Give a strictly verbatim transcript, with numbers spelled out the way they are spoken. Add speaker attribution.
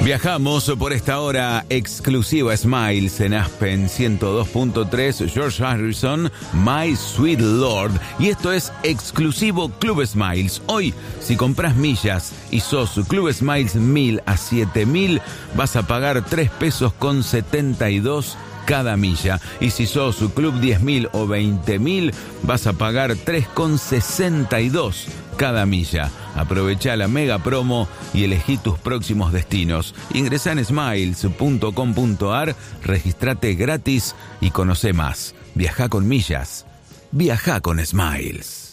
Speaker 1: Viajamos por esta hora exclusiva Smiles en Aspen ciento dos punto tres, George Harrison, My Sweet Lord. Y esto es exclusivo Club Smiles. Hoy, si compras millas y sos Club Smiles mil a siete mil, vas a pagar tres pesos con setenta y dos cada milla. Y si sos Club diez mil o veinte mil, vas a pagar tres con sesenta y dos cada milla. Aprovecha la mega promo y elegí tus próximos destinos. Ingresá en smiles punto com punto ar, registrate gratis y conoce más. Viajá con millas. Viajá con Smiles.